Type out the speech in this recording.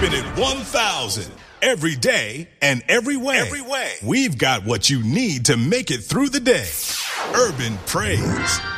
Keeping it 1,000 every day and every way. We've got what you need to make it through the day. Urban Praise